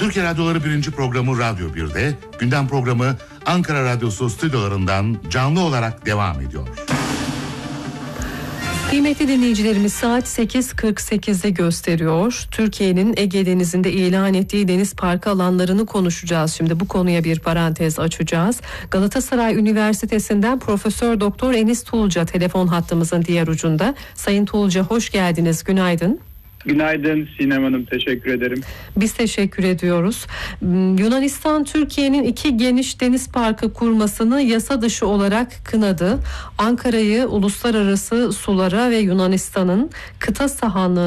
Türkiye Radyoları 1. programı Radyo 1'de, gündem programı Ankara Radyosu stüdyolarından canlı olarak devam ediyor. Kıymetli dinleyicilerimiz, saat 8.48'i gösteriyor. Türkiye'nin Ege Denizi'nde ilan ettiği deniz parkı alanlarını konuşacağız. Şimdi bu konuya bir parantez açacağız. Galatasaray Üniversitesi'nden Profesör Doktor Enis Tuğulca telefon hattımızın diğer ucunda. Sayın Tuğulca, hoş geldiniz. Günaydın. Günaydın Sinem Hanım, teşekkür ederim. Biz teşekkür ediyoruz. Yunanistan, Türkiye'nin 2 geniş deniz parkı kurmasını yasa dışı olarak kınadı. Ankara'yı uluslararası sulara ve Yunanistan'ın kıta sahanlığı